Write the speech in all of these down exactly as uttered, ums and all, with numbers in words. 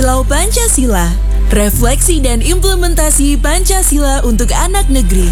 Kilau Pancasila, refleksi dan implementasi Pancasila untuk anak negeri.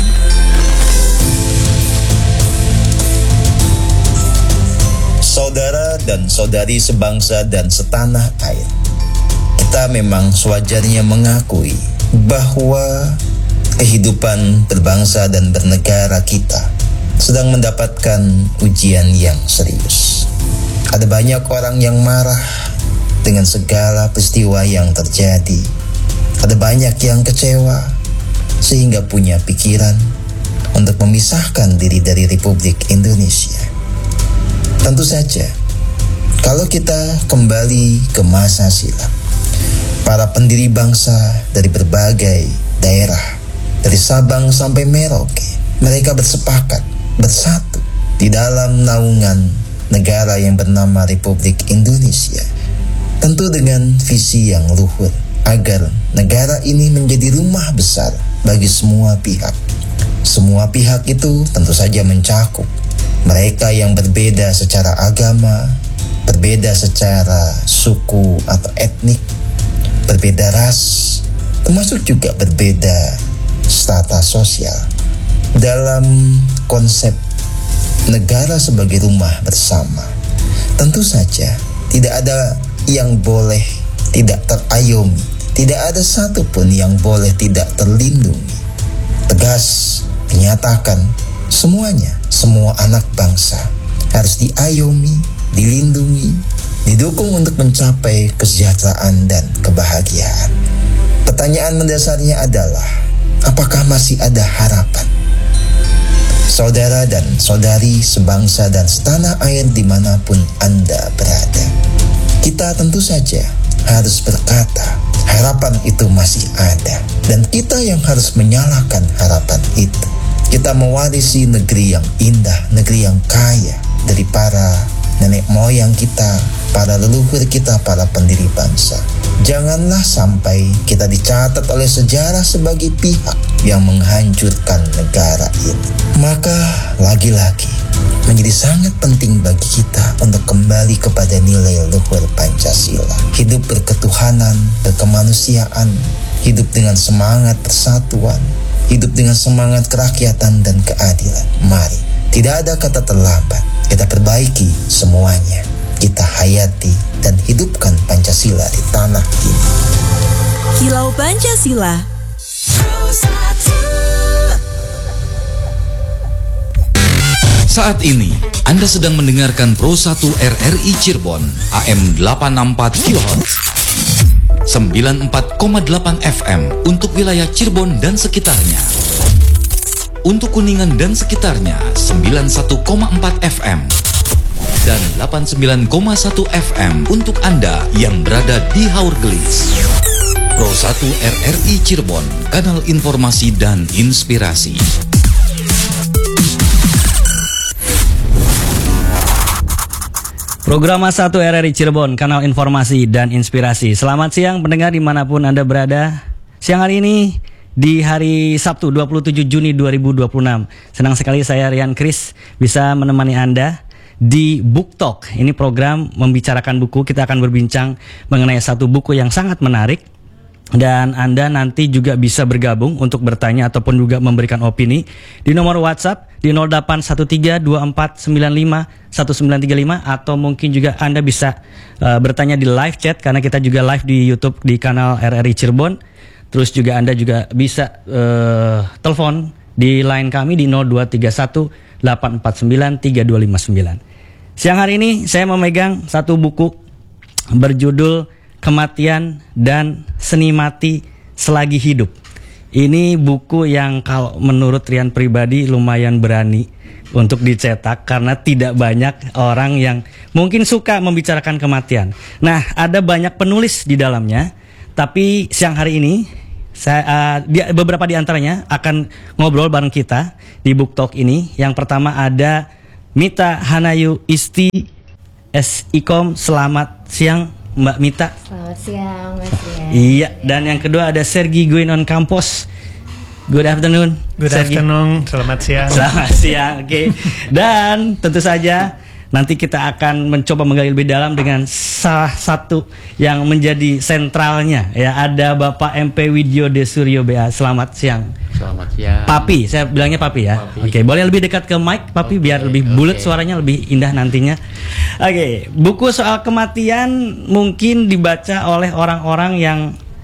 Saudara dan saudari sebangsa dan setanah air, kita memang sewajarnya mengakui bahwa kehidupan berbangsa dan bernegara kita sedang mendapatkan ujian yang serius. Ada banyak orang yang marah dengan segala peristiwa yang terjadi. Ada banyak yang kecewa sehingga punya pikiran untuk memisahkan diri dari Republik Indonesia. Tentu saja, kalau kita kembali ke masa silam, para pendiri bangsa dari berbagai daerah, dari Sabang sampai Merauke, mereka bersepakat, bersatu di dalam naungan negara yang bernama Republik Indonesia. Tentu dengan visi yang luhur, agar negara ini menjadi rumah besar bagi semua pihak. Semua pihak itu tentu saja mencakup mereka yang berbeda secara agama, berbeda secara suku atau etnik, berbeda ras, termasuk juga berbeda strata sosial. Dalam konsep negara sebagai rumah bersama, tentu saja tidak ada yang boleh tidak terayomi, tidak ada satupun yang boleh tidak terlindungi. Tegas menyatakan semuanya, semua anak bangsa harus diayomi, dilindungi, didukung untuk mencapai kesejahteraan dan kebahagiaan. Pertanyaan mendasarnya adalah, apakah masih ada harapan? Saudara dan saudari sebangsa dan setanah air dimanapun Anda berada, kita tentu saja harus berkata, harapan itu masih ada, dan kita yang harus menyalakan harapan itu. Kita mewarisi negeri yang indah, negeri yang kaya dari para nenek moyang kita, para leluhur kita, para pendiri bangsa. Janganlah sampai kita dicatat oleh sejarah sebagai pihak yang menghancurkan negara ini. Maka lagi-lagi menjadi sangat penting bagi kita untuk kembali kepada nilai luhur Pancasila. Hidup berketuhanan, berkemanusiaan, hidup dengan semangat persatuan, hidup dengan semangat kerakyatan dan keadilan. Mari, tidak ada kata terlambat. Kita perbaiki semuanya. Kita hayati dan hidupkan Pancasila di tanah ini. Kilau Pancasila. Saat ini, Anda sedang mendengarkan Pro satu R R I Cirebon, A M delapan enam empat kilohertz, sembilan puluh empat koma delapan F M untuk wilayah Cirebon dan sekitarnya. Untuk Kuningan dan sekitarnya, sembilan puluh satu koma empat F M. Dan delapan puluh sembilan koma satu F M untuk Anda yang berada di Haurgelis. Pro satu R R I Cirebon, kanal informasi dan inspirasi. Program satu R R I Cirebon, kanal informasi dan inspirasi. Selamat siang pendengar dimanapun Anda berada. Siang hari ini, di hari Sabtu dua puluh tujuh Juni dua ribu dua puluh enam, senang sekali saya Rian Kris bisa menemani Anda di Book Talk. Ini program membicarakan buku. Kita akan berbincang mengenai satu buku yang sangat menarik, dan Anda nanti juga bisa bergabung untuk bertanya ataupun juga memberikan opini di nomor WhatsApp di nol delapan satu tiga dua empat sembilan lima satu sembilan tiga lima, atau mungkin juga Anda bisa uh, bertanya di live chat karena kita juga live di YouTube di kanal R R I Cirebon. Terus juga Anda juga bisa uh, telepon di line kami di nol dua tiga satu delapan empat sembilan tiga dua lima sembilan. Siang hari ini saya memegang satu buku berjudul Kematian dan Seni Mati Selagi Hidup. Ini buku yang kalau menurut Rian pribadi lumayan berani untuk dicetak karena tidak banyak orang yang mungkin suka membicarakan kematian. Nah, ada banyak penulis di dalamnya, tapi siang hari ini saya, uh, dia, beberapa di antaranya akan ngobrol bareng kita di Book Talk ini. Yang pertama ada Mita Hanayu Isti S I K O M. Selamat siang Mbak Mita. Selamat siang Mas Rian. Iya, dan yang kedua ada Sergi Guinon Campos. Good afternoon. Good Sergi. afternoon, selamat siang. Selamat siang, oke. Okay. Dan tentu saja Nanti kita akan mencoba menggali lebih dalam dengan salah satu yang menjadi sentralnya ya. Ada Bapak M P Widyo D. Suryo B A. Selamat siang. Selamat siang. Papi, saya bilangnya Papi ya. Papi. Oke, boleh lebih dekat ke mic Papi, Oke, biar lebih bulat oke. suaranya, lebih indah nantinya. Oke, buku soal kematian mungkin dibaca oleh orang-orang yang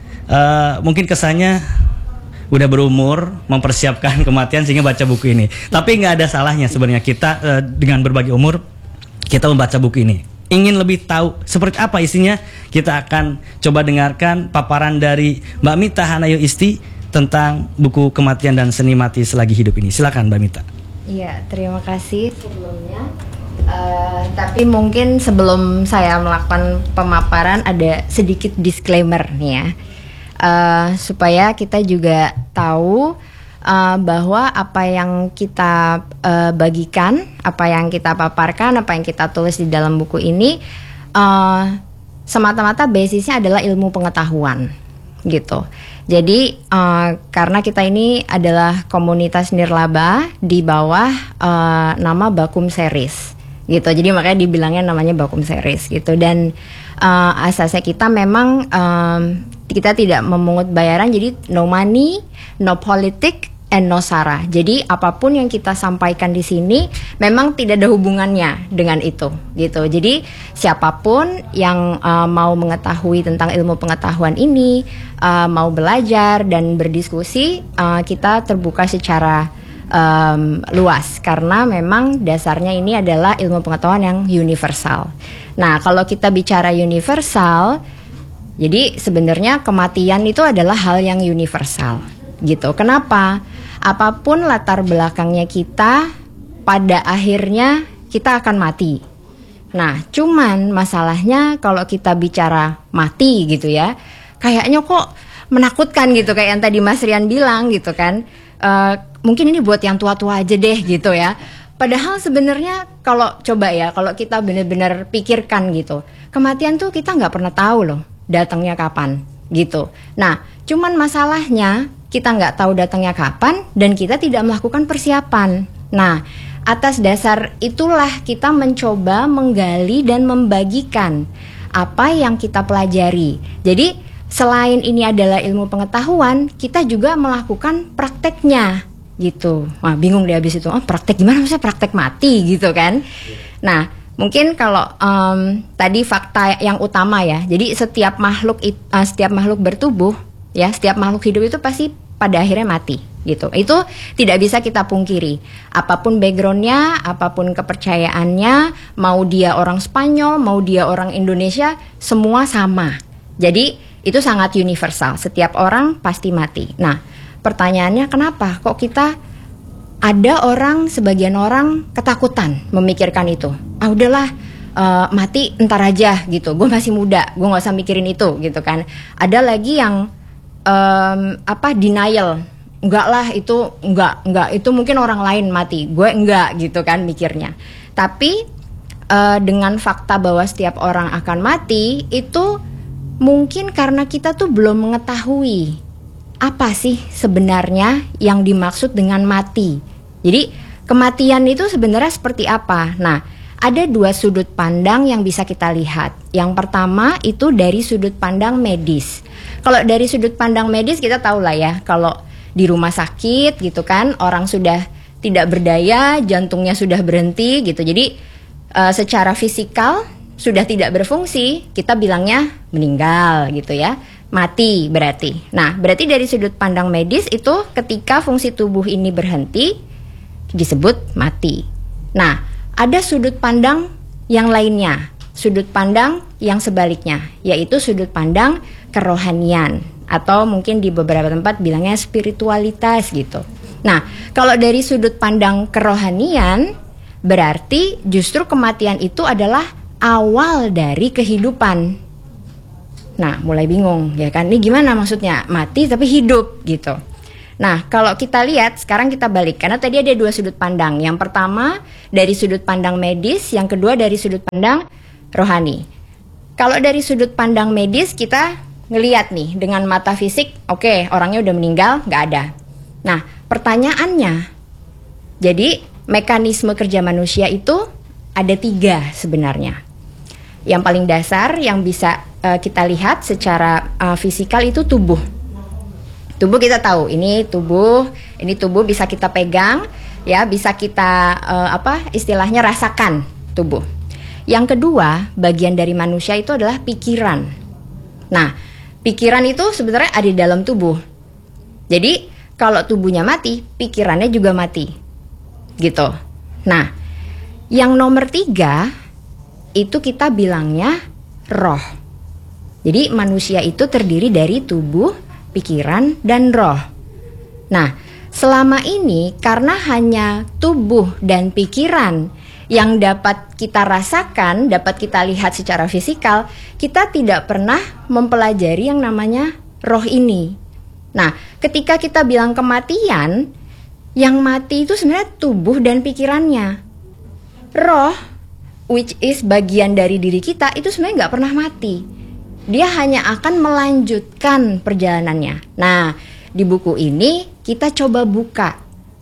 uh, mungkin kesannya udah berumur, mempersiapkan kematian sehingga baca buku ini. Tapi nggak ada salahnya sebenarnya kita uh, dengan berbagai umur kita membaca buku ini. Ingin lebih tahu seperti apa isinya, kita akan coba dengarkan paparan dari Mbak Mita Hanayo Isti tentang buku Kematian dan Seni Mati Selagi Hidup ini. Silakan Mbak Mita. Iya, terima kasih sebelumnya. Uh, tapi mungkin sebelum saya melakukan pemaparan ada sedikit disclaimer nih ya, uh, supaya kita juga tahu uh, bahwa apa yang kita uh, bagikan, apa yang kita paparkan, apa yang kita tulis di dalam buku ini uh, semata-mata basisnya adalah ilmu pengetahuan gitu. Jadi uh, karena kita ini adalah komunitas nirlaba di bawah uh, nama Bakum Series gitu. Jadi makanya dibilangnya namanya Bakum Series gitu. Dan uh, asasnya kita memang um, kita tidak memungut bayaran. Jadi no money, no politik, and no sara. Jadi apapun yang kita sampaikan di sini memang tidak ada hubungannya dengan itu gitu. Jadi siapapun yang uh, mau mengetahui tentang ilmu pengetahuan ini, uh, mau belajar dan berdiskusi, uh, kita terbuka secara um, luas karena memang dasarnya ini adalah ilmu pengetahuan yang universal. Nah, kalau kita bicara universal, jadi sebenarnya kematian itu adalah hal yang universal gitu. Kenapa? Apapun latar belakangnya kita, pada akhirnya kita akan mati. Nah, cuman masalahnya kalau kita bicara mati gitu ya, kayaknya kok menakutkan gitu, kayak yang tadi Mas Rian bilang gitu kan. Uh, mungkin ini buat yang tua-tua aja deh gitu ya. Padahal sebenarnya kalau coba ya, kalau kita benar-benar pikirkan gitu, kematian tuh kita nggak pernah tahu loh datangnya kapan gitu. Nah, cuman masalahnya kita nggak tahu datangnya kapan dan kita tidak melakukan persiapan. Nah, atas dasar itulah kita mencoba menggali dan membagikan apa yang kita pelajari. Jadi selain ini adalah ilmu pengetahuan, kita juga melakukan prakteknya gitu. Wah, bingung deh abis itu. Oh, praktek gimana? Maksudnya praktek mati gitu kan? Nah, mungkin kalau um, tadi fakta yang utama ya. Jadi setiap makhluk uh, setiap makhluk bertubuh ya, setiap makhluk hidup itu pasti pada akhirnya mati gitu. Itu tidak bisa kita pungkiri. Apapun backgroundnya, apapun kepercayaannya, mau dia orang Spanyol, mau dia orang Indonesia, semua sama. Jadi itu sangat universal. Setiap orang pasti mati. Nah, pertanyaannya kenapa kok kita ada orang, sebagian orang ketakutan memikirkan itu. Ah udahlah, uh, mati entar aja gitu. Gue masih muda, gue nggak usah mikirin itu gitu kan. Ada lagi yang Um, apa denial, enggak lah itu enggak enggak itu mungkin orang lain mati, gue enggak gitu kan mikirnya. Tapi uh, dengan fakta bahwa setiap orang akan mati itu mungkin karena kita tuh belum mengetahui apa sih sebenarnya yang dimaksud dengan mati. Jadi kematian itu sebenarnya seperti apa? Nah, ada dua sudut pandang yang bisa kita lihat. Yang pertama itu dari sudut pandang medis. Kalau dari sudut pandang medis kita tahu lah ya, kalau di rumah sakit gitu kan, orang sudah tidak berdaya, jantungnya sudah berhenti gitu. Jadi uh, secara fisikal sudah tidak berfungsi, kita bilangnya meninggal gitu ya, mati berarti. Nah, berarti dari sudut pandang medis itu ketika fungsi tubuh ini berhenti disebut mati. Nah, ada sudut pandang yang lainnya, sudut pandang yang sebaliknya, yaitu sudut pandang kerohanian atau mungkin di beberapa tempat bilangnya spiritualitas gitu. Nah, kalau dari sudut pandang kerohanian berarti justru kematian itu adalah awal dari kehidupan. Nah, mulai bingung ya kan, ini gimana maksudnya mati tapi hidup gitu. Nah, kalau kita lihat sekarang kita balik, karena tadi ada dua sudut pandang. Yang pertama dari sudut pandang medis, yang kedua dari sudut pandang rohani. Kalau dari sudut pandang medis kita ngelihat nih dengan mata fisik, oke okay, orangnya udah meninggal, nggak ada. Nah, pertanyaannya, jadi mekanisme kerja manusia itu ada tiga sebenarnya. Yang paling dasar yang bisa uh, kita lihat secara uh, fisikal itu tubuh. Tubuh kita tahu, ini tubuh, ini tubuh bisa kita pegang, ya bisa kita uh, apa istilahnya rasakan tubuh. Yang kedua, bagian dari manusia itu adalah pikiran. Nah, pikiran itu sebenarnya ada di dalam tubuh. Jadi kalau tubuhnya mati, pikirannya juga mati, gitu. Nah, yang nomor tiga itu kita bilangnya roh. Jadi manusia itu terdiri dari tubuh, pikiran, dan roh. Nah, selama ini karena hanya tubuh dan pikiran yang dapat kita rasakan, dapat kita lihat secara fisikal, kita tidak pernah mempelajari yang namanya roh ini. Nah, ketika kita bilang kematian, yang mati itu sebenarnya tubuh dan pikirannya. Roh, which is bagian dari diri kita, itu sebenarnya nggak pernah mati. Dia hanya akan melanjutkan perjalanannya. Nah, di buku ini kita coba buka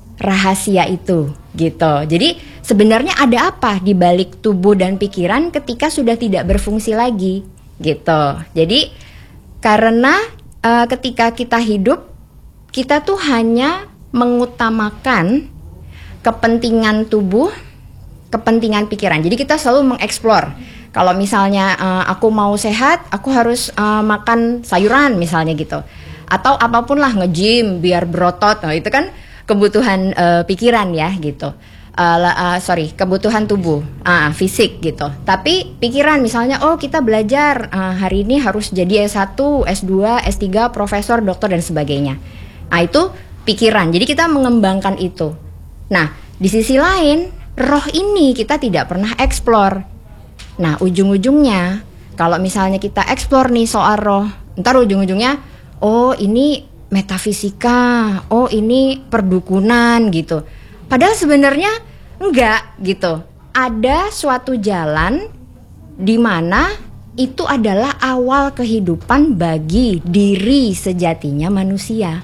rahasia itu, gitu. Jadi sebenarnya ada apa di balik tubuh dan pikiran ketika sudah tidak berfungsi lagi, gitu. Jadi karena uh, ketika kita hidup, kita tuh hanya mengutamakan kepentingan tubuh, kepentingan pikiran. Jadi kita selalu mengeksplor. Kalau misalnya uh, aku mau sehat, aku harus uh, makan sayuran misalnya gitu. Atau apapun lah, nge-gym biar berotot. Nah, itu kan kebutuhan uh, pikiran ya gitu. Uh, uh, sorry, kebutuhan tubuh, uh, fisik gitu. Tapi pikiran misalnya, oh kita belajar uh, hari ini harus jadi S satu, S dua, S tiga, profesor, dokter dan sebagainya. Nah, itu pikiran. Jadi kita mengembangkan itu. Nah, di sisi lain, roh ini kita tidak pernah eksplor. Nah, ujung-ujungnya kalau misalnya kita eksplor nih soal roh, ntar ujung-ujungnya oh ini metafisika, oh ini perdukunan gitu. Padahal sebenarnya enggak gitu. Ada suatu jalan di mana itu adalah awal kehidupan bagi diri sejatinya manusia.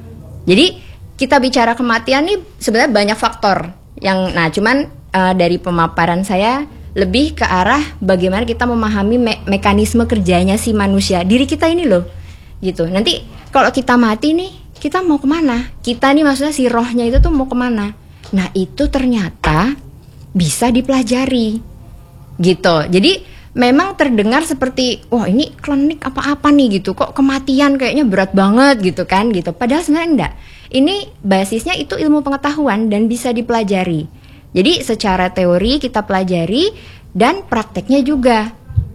Jadi kita bicara kematian nih sebenarnya banyak faktor yang, nah cuman uh, dari pemaparan saya lebih ke arah bagaimana kita memahami me- mekanisme kerjanya si manusia, diri kita ini loh, gitu. Nanti kalau kita mati nih, kita mau kemana? Kita nih maksudnya si rohnya itu tuh mau kemana? Nah itu ternyata bisa dipelajari, gitu. Jadi memang terdengar seperti, wah ini klinik apa-apa nih gitu, kok kematian kayaknya berat banget gitu kan, gitu. Padahal sebenarnya enggak. Ini basisnya itu ilmu pengetahuan dan bisa dipelajari. Jadi secara teori kita pelajari dan prakteknya juga.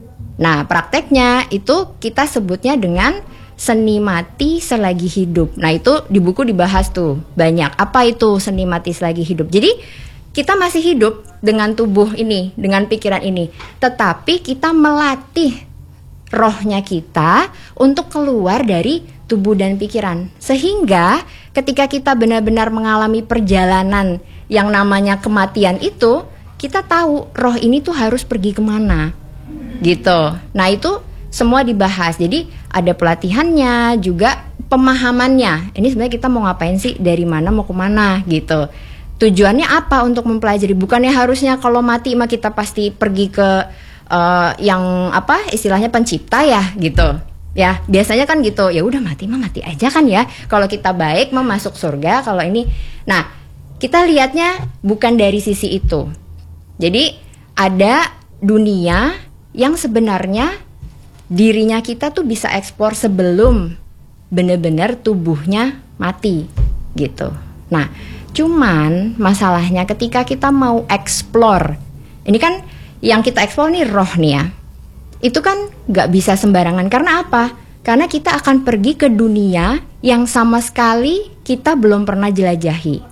Nah prakteknya itu kita sebutnya dengan seni mati selagi hidup. Nah itu di buku dibahas tuh banyak. Apa itu seni mati selagi hidup? Jadi kita masih hidup dengan tubuh ini, dengan pikiran ini. Tetapi kita melatih rohnya kita untuk keluar dari tubuh dan pikiran. Sehingga ketika kita benar-benar mengalami perjalanan yang namanya kematian itu, kita tahu roh ini tuh harus pergi kemana, gitu. Nah itu semua dibahas. Jadi ada pelatihannya, juga pemahamannya. Ini sebenarnya kita mau ngapain sih, dari mana mau kemana, gitu. Tujuannya apa untuk mempelajari? Bukannya harusnya kalau mati mah kita pasti pergi ke uh, yang apa istilahnya pencipta ya, gitu. Ya biasanya kan gitu. Ya udah mati mah mati aja kan ya. Kalau kita baik mah masuk surga. Kalau ini, nah. Kita lihatnya bukan dari sisi itu. Jadi ada dunia yang sebenarnya dirinya kita tuh bisa eksplor sebelum benar-benar tubuhnya mati gitu. Nah, cuman masalahnya ketika kita mau eksplor, ini kan yang kita eksplor nih roh nih ya. Itu kan gak bisa sembarangan. Karena apa? Karena kita akan pergi ke dunia yang sama sekali kita belum pernah jelajahi.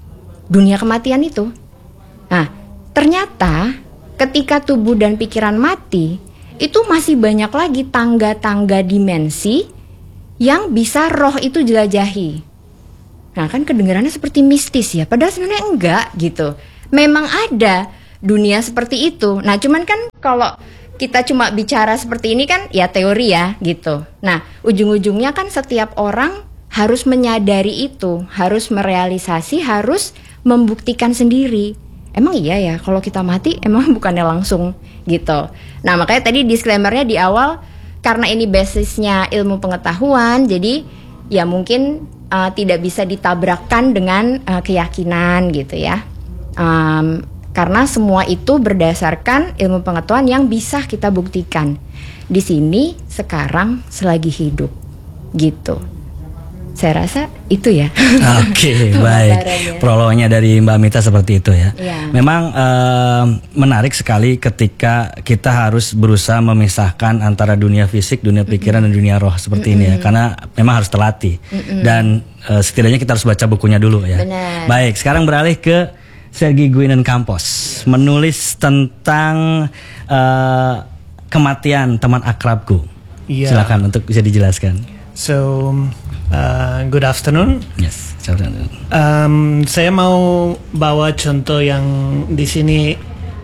Dunia kematian itu. Nah, ternyata ketika tubuh dan pikiran mati, itu masih banyak lagi tangga-tangga dimensi yang bisa roh itu jelajahi. Nah, kan kedengarannya seperti mistis ya, padahal sebenarnya enggak gitu. Memang ada dunia seperti itu. Nah, cuman kan kalau kita cuma bicara seperti ini kan ya teori ya gitu. Nah, ujung-ujungnya kan setiap orang harus menyadari itu, harus merealisasi, harus membuktikan sendiri. emang iya ya kalau kita mati emang bukannya langsung gitu. Nah makanya tadi disclaimernya di awal, karena ini basisnya ilmu pengetahuan, jadi ya mungkin uh, tidak bisa ditabrakkan dengan uh, keyakinan gitu ya. Um, karena semua itu berdasarkan ilmu pengetahuan yang bisa kita buktikan di sini sekarang selagi hidup gitu. Saya rasa itu ya. Oke, okay, baik. Prolognya dari Mbak Mita seperti itu ya. Ya. Memang uh, menarik sekali ketika kita harus berusaha memisahkan antara dunia fisik, dunia pikiran, mm-hmm. dan dunia roh seperti mm-hmm. ini ya. Karena memang harus terlatih. Mm-hmm. Dan uh, setidaknya kita harus baca bukunya dulu ya. Benar. Baik, sekarang beralih ke Sergei Guinan-Campos, menulis tentang uh, kematian teman akrabku. Yeah. Silakan untuk bisa dijelaskan. So, uh, good afternoon. Yes, afternoon. Um, saya mau bawa contoh yang di sini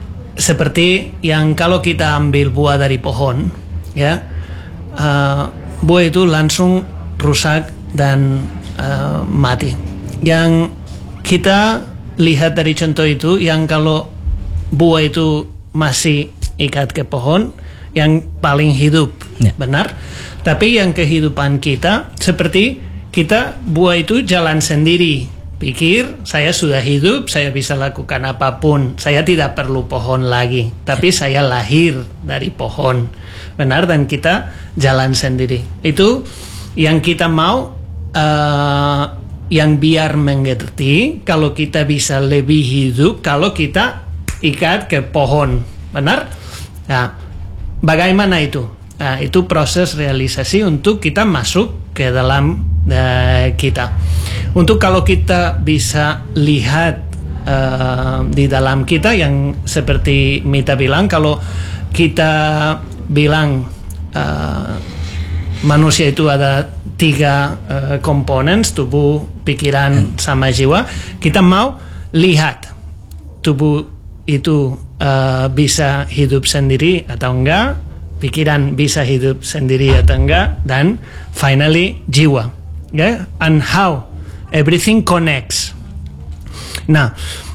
seperti yang kalau kita ambil buah dari pohon, ya, uh, buah itu langsung rusak dan uh, mati. Yang kita lihat dari contoh itu, yang kalau buah itu masih ikat ke pohon, yang paling hidup, ya. Benar. Tapi yang kehidupan kita seperti kita buah itu jalan sendiri. Pikir saya sudah hidup, saya bisa lakukan apapun, saya tidak perlu pohon lagi. Tapi saya lahir dari pohon, benar, dan kita jalan sendiri. Itu yang kita mau, uh, yang biar mengerti kalau kita bisa lebih hidup kalau kita ikat ke pohon, benar? Nah, bagaimana itu? Nah, itu proses realisasi untuk kita masuk ke dalam uh, kita. Untuk kalau kita bisa lihat uh, di dalam kita yang seperti Mita bilang, kalau kita bilang uh, manusia itu ada tiga uh, komponen, tubuh, pikiran, sama jiwa. Kita mau lihat tubuh itu uh, bisa hidup sendiri atau enggak, pikiran bisa hidup sendiri atau enggak, dan finally jiwa, ya, yeah? And how everything connects. Nah,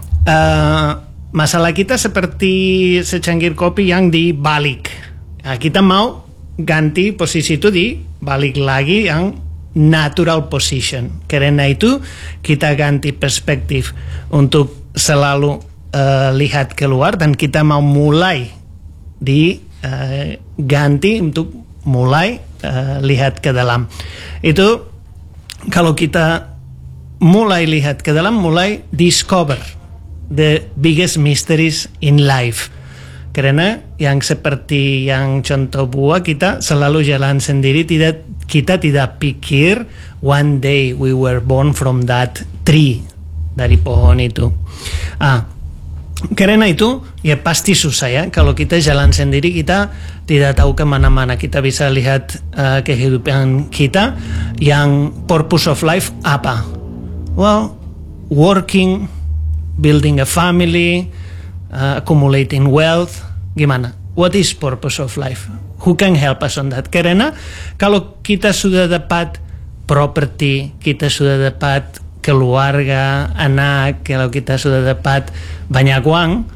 uh, masalah kita seperti secangkir kopi yang dibalik. Nah, kita mau ganti posisi itu, dibalik lagi yang natural position. Karena itu kita ganti perspektif untuk selalu uh, lihat keluar, dan kita mau mulai di Uh, ganti untuk mulai uh, lihat ke dalam. Itu kalau kita mulai lihat ke dalam, mulai discover the biggest mysteries in life. Karena yang seperti yang contoh buah, kita selalu jalan sendiri, tidak, kita tidak pikir one day we were born from that tree, dari pohon itu. Ah, karena itu ya pasti susah ya, kalau kita jalan sendiri kita tidak tahu kemana-mana. Kita bisa lihat uh, kehidupan kita, yang purpose of life apa? Well, working, building a family, uh, accumulating wealth. Gimana? What is purpose of life? Who can help us on that? Karena kalau kita sudah dapat property, kita sudah dapat keluarga, anak, kalau kita sudah dapat banyak uang,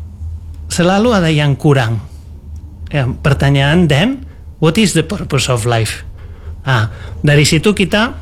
selalu ada yang kurang. Ya, pertanyaan, then what is the purpose of life? Ah, dari situ kita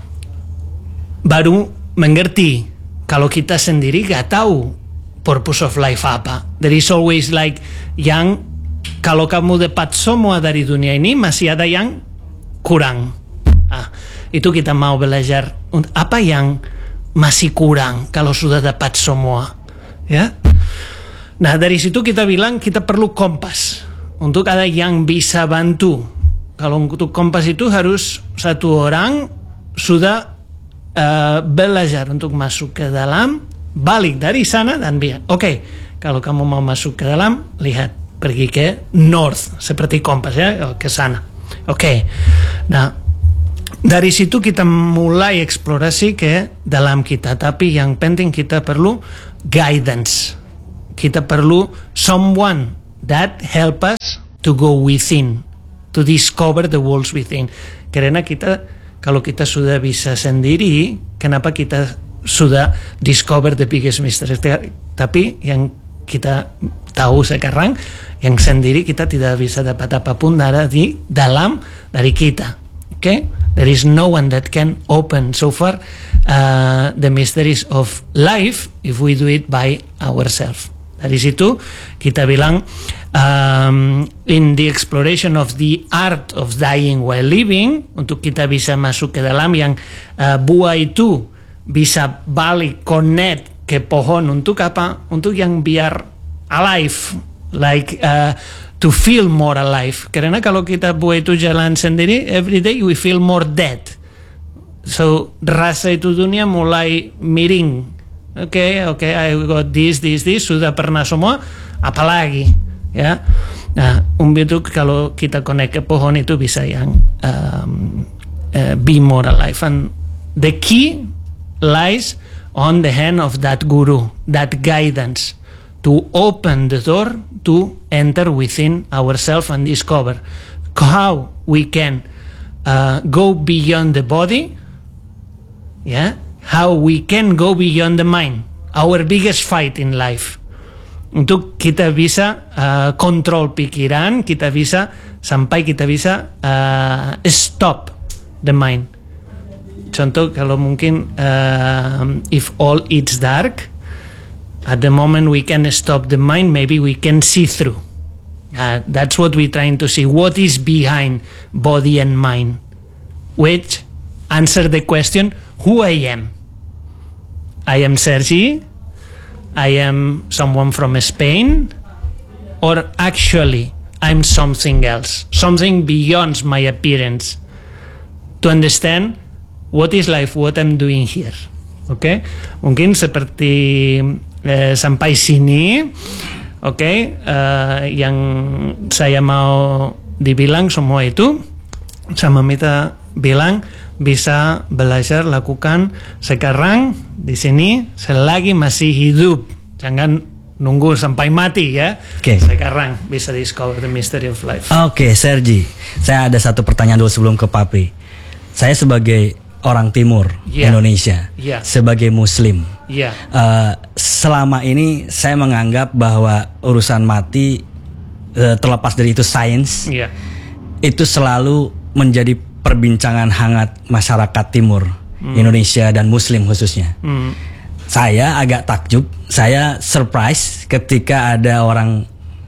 baru mengerti kalau kita sendiri gak tahu purpose of life apa. There is always like yang kalau kamu dapat semua dari dunia ini, masih ada yang kurang. Ah, itu kita mau belajar apa yang masih kurang kalau sudah dapat semua, ya. Nah, dari situ kita bilang kita perlu kompas untuk ada yang bisa bantu. Kalau untuk kompas itu harus satu orang sudah uh, belajar untuk masuk ke dalam, balik dari sana dan biar, oke, okay, kalau kamu mau masuk ke dalam, lihat, pergi ke north seperti kompas, ya, ke sana, oke. Okay. Nah, dari situ kita mulai eksplorasi ke dalam kita. Tapi yang penting kita perlu guidance. Kita perlu someone that help us to go within, to discover the worlds within. Karena kita, kalau kita sudah bisa sendiri, kenapa kita sudah discover the biggest mystery? Tapi yang kita tahu sekarang yang sendiri kita tidak bisa dapat apapun dari dalam dari kita. Okay, there is no one that can open so far uh, the mysteries of life if we do it by ourselves. Dari situ kita bilang um, in the exploration of the art of dying while living, untuk kita bisa masuk ke dalam yang uh, buah itu bisa balik connect ke pohon untuk apa? Untuk yang biar alive, like uh, to feel more alive. Karena kalau kita buah itu jalan sendiri, every day we feel more dead. So rasa itu dunia mulai miring. Oke, okay, oke, okay, I got this, this, this, sudah pernah semua, apalagi, ya. Nah, umbi itu kalau kita connect ke pohon itu bisa yang um, uh, be more alive. And the key lies on the hand of that guru, that guidance, to open the door to enter within ourselves and discover how we can uh, go beyond the body, yeah. How we can go beyond the mind, our biggest fight in life. Untuk kita bisa uh, kontrol pikiran, kita bisa sampai kita bisa uh, stop the mind. Contoh kalau mungkin uh, if all it's dark, at the moment we can stop the mind, maybe we can see through. Uh, that's what we're trying to see. What is behind body and mind? Which answer the question, who I am. I am Sergi, I am someone from Spain, or actually I'm something else, something beyond my appearance, to understand what is life, what I'm doing here. Oke, okay? Mungkin seperti eh, sampai sini, oke, okay? uh, yang saya mau dibilang semua itu, sama Mita bilang, bisa belajar lakukan sekarang di sini selagi masih hidup, jangan nunggu sampai mati ya. Oke. Okay. Sekarang bisa discover the mystery of life. Oke, okay, Sergi, saya ada satu pertanyaan dulu sebelum ke Papi. Saya sebagai orang Timur yeah. Indonesia, yeah. sebagai Muslim, yeah. uh, selama ini saya menganggap bahwa urusan mati uh, terlepas dari itu sains, yeah. itu selalu menjadi perbincangan hangat masyarakat Timur hmm. Indonesia dan Muslim khususnya. Hmm. Saya agak takjub, saya surprise ketika ada orang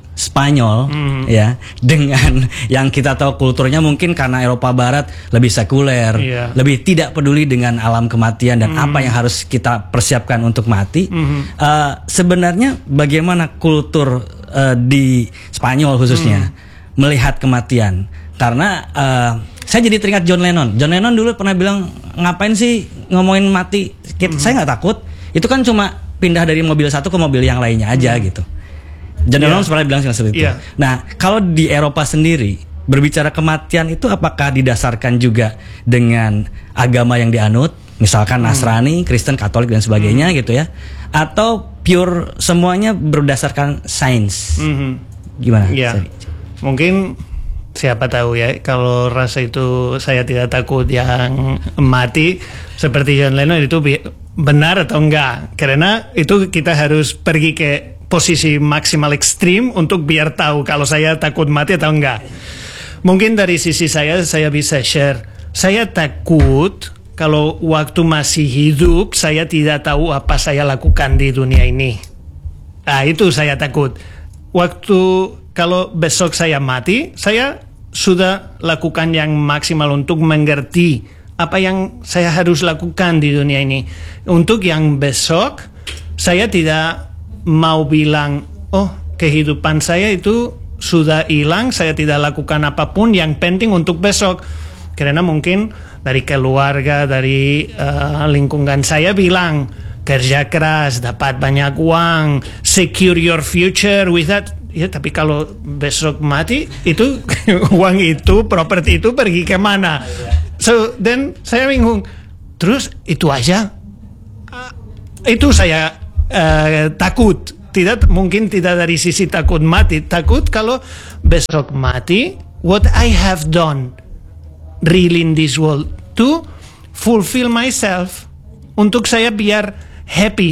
Spanyol hmm. ya dengan yang kita tahu kulturnya mungkin karena Eropa Barat lebih sekuler, yeah. lebih tidak peduli dengan alam kematian dan hmm. apa yang harus kita persiapkan untuk mati. Hmm. Uh, sebenarnya bagaimana kultur uh, di Spanyol khususnya hmm. melihat kematian? Karena uh, saya jadi teringat John Lennon. John Lennon dulu pernah bilang, ngapain sih ngomongin mati? Kita, hmm. Saya nggak takut. Itu kan cuma pindah dari mobil satu ke mobil yang lainnya aja hmm. gitu. John Lennon yeah. pernah bilang seperti itu. Yeah. Nah, kalau di Eropa sendiri berbicara kematian itu apakah didasarkan juga dengan agama yang dianut, misalkan hmm. Nasrani, Kristen, Katolik dan sebagainya hmm. gitu ya? Atau pure semuanya berdasarkan sains? Hmm. Gimana? Yeah. Mungkin siapa tahu ya, kalau rasa itu saya tidak takut yang mati seperti John Lennon itu benar atau enggak, karena itu kita harus pergi ke posisi maksimal ekstrim untuk biar tahu kalau saya takut mati atau enggak. Mungkin dari sisi saya, saya bisa share, saya takut kalau waktu masih hidup saya tidak tahu apa saya lakukan di dunia ini. Nah, itu saya takut. Waktu kalau besok saya mati, saya sudah lakukan yang maksimal untuk mengerti apa yang saya harus lakukan di dunia ini. Untuk yang besok, saya tidak mau bilang, oh kehidupan saya itu sudah hilang, saya tidak lakukan apapun, yang penting untuk besok. Karena mungkin dari keluarga, dari uh, lingkungan saya bilang, kerja keras, dapat banyak uang, secure your future with that. Ya, tapi kalau besok mati, itu uang itu, properti itu pergi kemana? So, then saya bingung. Terus itu aja? Uh, itu saya uh, takut. Tidak, mungkin tidak dari sisi takut mati. Takut kalau besok mati, what I have done really in this world to fulfill myself. Untuk saya biar happy.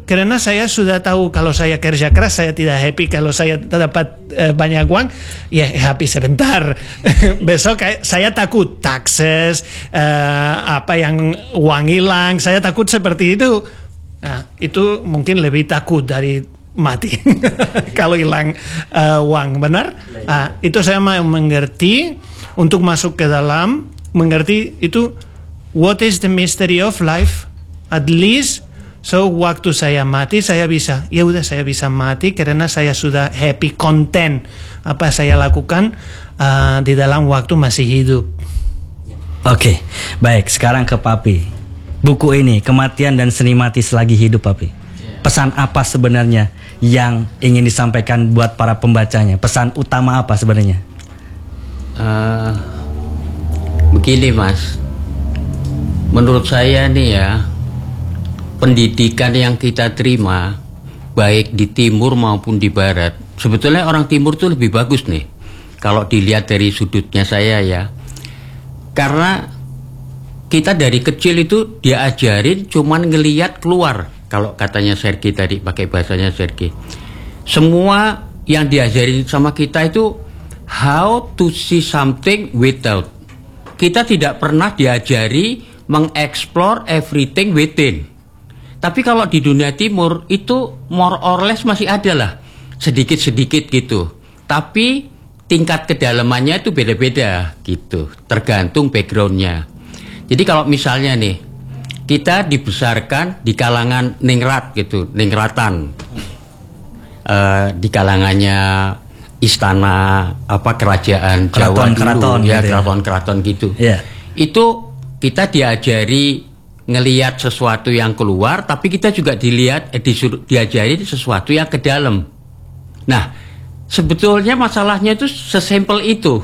karena saya sudah tahu kalau saya kerja keras saya tidak happy, kalau saya dapat uh, banyak uang ya happy sebentar. Besok saya takut taxes, uh, apa yang uang hilang, saya takut seperti itu. Nah, itu mungkin lebih takut dari mati kalau hilang uh, uang, benar? Nah, itu saya mau mengerti untuk masuk ke dalam, mengerti itu what is the mystery of life, at least. So waktu saya mati saya bisa, ya udah saya bisa mati karena saya sudah happy, content apa saya lakukan uh, di dalam waktu masih hidup. Oke, baik. Sekarang ke Papi. Buku ini Kematian dan Seni Mati Selagi Hidup, Papi. Pesan apa sebenarnya yang ingin disampaikan buat para pembacanya? Pesan utama apa sebenarnya? Uh, begini Mas, menurut saya nih ya, pendidikan yang kita terima baik di timur maupun di barat, sebetulnya orang timur tuh lebih bagus nih kalau dilihat dari sudutnya saya ya, karena kita dari kecil itu diajarin cuman ngelihat keluar, kalau katanya Sergi tadi, pakai bahasanya Sergi, semua yang diajarin sama kita itu how to see something without. Kita tidak pernah diajari mengeksplor everything within. Tapi kalau di dunia timur itu more or less masih ada lah, sedikit-sedikit gitu. Tapi tingkat kedalamannya itu beda-beda gitu, tergantung backgroundnya. Jadi kalau misalnya nih, kita dibesarkan di kalangan ningrat gitu, ningratan, uh, di kalangannya istana apa kerajaan Jawa dulu, keraton, ya gitu keraton-keraton gitu. Yeah. Itu kita diajari ngelihat sesuatu yang keluar, tapi kita juga dilihat eh, disuruh, diajari sesuatu yang ke dalam. Nah, sebetulnya masalahnya itu sesimpel itu.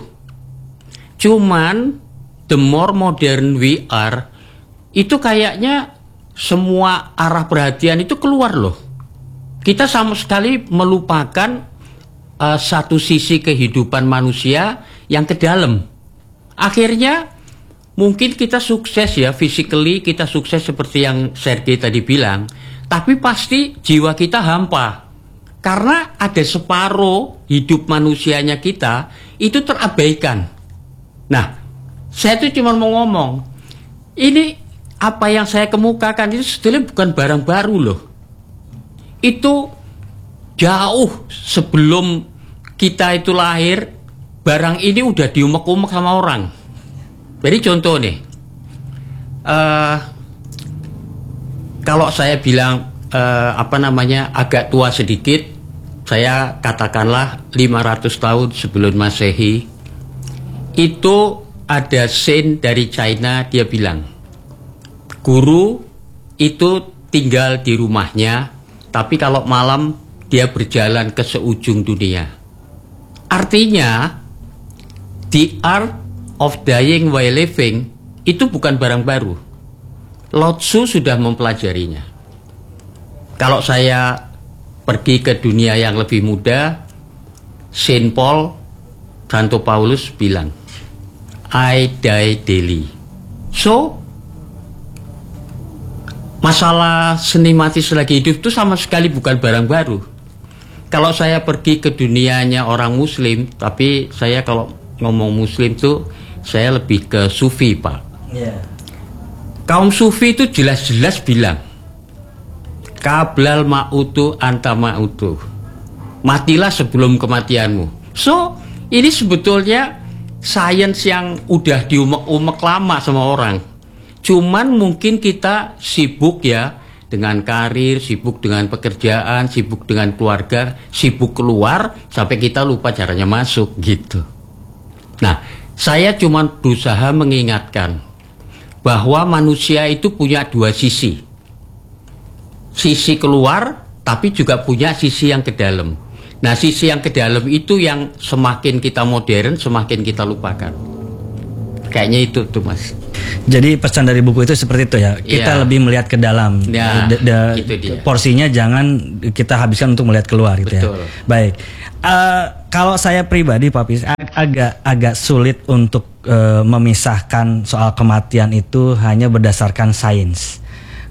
Cuman the more modern we are, itu kayaknya semua arah perhatian itu keluar loh. Kita sama sekali melupakan uh, satu sisi kehidupan manusia yang ke dalam. Akhirnya mungkin kita sukses ya, physically kita sukses seperti yang Sergei tadi bilang, tapi pasti jiwa kita hampa. Karena ada separuh hidup manusianya kita itu terabaikan. Nah, saya tuh cuma mau ngomong, ini apa yang saya kemukakan itu sebetulnya bukan barang baru loh. Itu jauh sebelum kita itu lahir, barang ini udah diumek-umek sama orang. Jadi contoh nih, uh, kalau saya bilang uh, apa namanya agak tua sedikit, saya katakanlah lima ratus tahun sebelum Masehi, itu ada scene dari China, dia bilang, guru itu tinggal di rumahnya, tapi kalau malam dia berjalan ke seujung dunia. Artinya, the art of dying while living itu bukan barang baru. Lao Tzu sudah mempelajarinya. Kalau saya pergi ke dunia yang lebih muda, Saint Paul, Santo Paulus bilang, I die daily. So, masalah seni mati selagi hidup itu sama sekali bukan barang baru. Kalau saya pergi ke dunianya orang Muslim, tapi saya kalau ngomong Muslim tuh saya lebih ke Sufi, Pak. Yeah. Kaum Sufi itu jelas-jelas bilang, Qablal ma'utu anta ma'utu. Matilah sebelum kematianmu. So, ini sebetulnya sains yang udah diumek-umek lama sama orang. Cuman mungkin kita sibuk ya dengan karir, sibuk dengan pekerjaan, sibuk dengan keluarga, sibuk keluar sampai kita lupa caranya masuk gitu. Nah, saya cuma berusaha mengingatkan bahwa manusia itu punya dua sisi. Sisi keluar, tapi juga punya sisi yang ke dalam. Nah, sisi yang ke dalam itu yang semakin kita modern, semakin kita lupakan. Kayaknya itu tuh, Mas. Jadi pesan dari buku itu seperti itu ya. Kita ya. lebih melihat ke dalam. Ya, de, de, porsinya jangan kita habiskan untuk melihat keluar gitu. Betul. Ya. Baik. Uh, kalau saya pribadi, Papi, ag agak agak sulit untuk uh, memisahkan soal kematian itu hanya berdasarkan sains.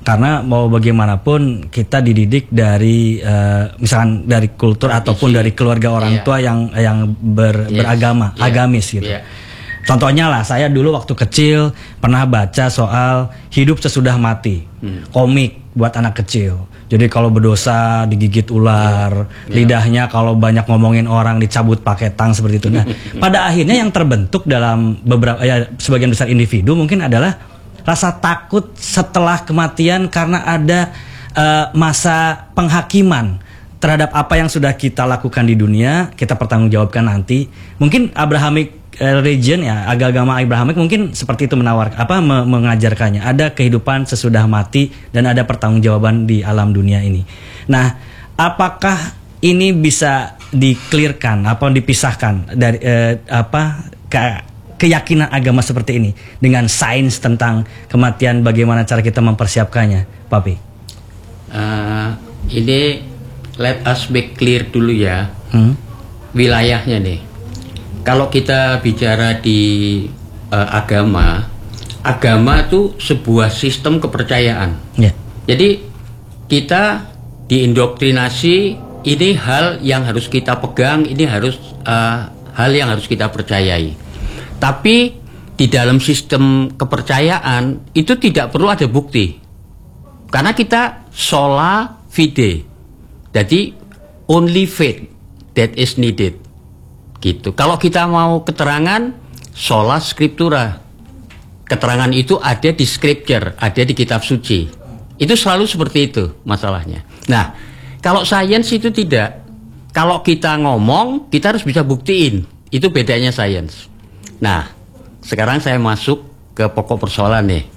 Karena mau bagaimanapun kita dididik dari uh, misalkan dari kultur tradisi, ataupun dari keluarga orang yeah. tua yang yang ber, yes. beragama, yeah. agamis gitu. Yeah. Contohnya lah, saya dulu waktu kecil pernah baca soal hidup sesudah mati, hmm. komik buat anak kecil. Jadi kalau berdosa digigit ular, yeah. lidahnya kalau banyak ngomongin orang dicabut pakai tang seperti itu. Nah, pada akhirnya yang terbentuk dalam beberapa ya sebagian besar individu mungkin adalah rasa takut setelah kematian karena ada uh, masa penghakiman terhadap apa yang sudah kita lakukan di dunia, kita pertanggungjawabkan nanti. Mungkin Abrahamic religion ya, agama Abrahamic mungkin seperti itu menawarkan apa me mengajarkannya. Ada kehidupan sesudah mati dan ada pertanggungjawaban di alam dunia ini. Nah, apakah ini bisa di-clearkan apa dipisahkan dari eh, apa ke, keyakinan agama seperti ini dengan sains tentang kematian, bagaimana cara kita mempersiapkannya, Papi? Uh, ini let us make clear dulu ya hmm? wilayahnya nih. Kalau kita bicara di uh, agama, agama itu sebuah sistem kepercayaan. Yeah. Jadi kita diindoktrinasi, ini hal yang harus kita pegang, ini harus uh, hal yang harus kita percayai. Tapi di dalam sistem kepercayaan itu tidak perlu ada bukti, karena kita sola fide. Jadi only faith that is needed. Gitu. Kalau kita mau keterangan, sola scriptura. Keterangan itu ada di scripture, ada di kitab suci. Itu selalu seperti itu masalahnya. Nah, kalau sains itu tidak. Kalau kita ngomong, kita harus bisa buktiin. Itu bedanya sains. Nah, sekarang saya masuk ke pokok persoalan nih.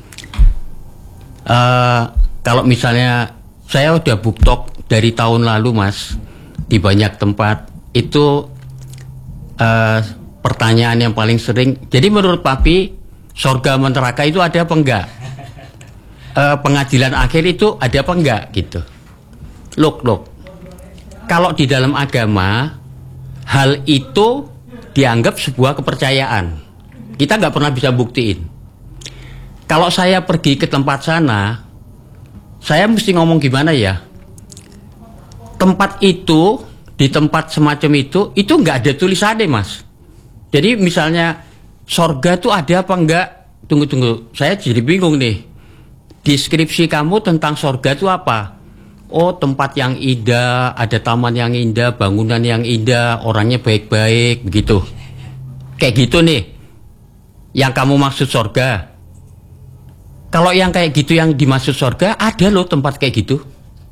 Uh, kalau misalnya saya udah buktok dari tahun lalu, Mas, di banyak tempat itu. Uh, pertanyaan yang paling sering, jadi menurut Papi surga neraka itu ada apa enggak? Uh, pengadilan akhir itu ada apa enggak gitu? Look, look. Kalau di dalam agama hal itu dianggap sebuah kepercayaan. Kita nggak pernah bisa buktiin. Kalau saya pergi ke tempat sana, saya mesti ngomong gimana ya? Tempat itu, di tempat semacam itu, itu nggak ada tulisannya, Mas. Jadi misalnya sorga tuh ada apa enggak? Tunggu tunggu, saya jadi bingung nih. Deskripsi kamu tentang sorga itu apa? Oh, tempat yang indah, ada taman yang indah, bangunan yang indah, orangnya baik-baik, begitu. Kayak gitu nih. Yang kamu maksud sorga. Kalau yang kayak gitu yang dimaksud sorga, ada loh tempat kayak gitu.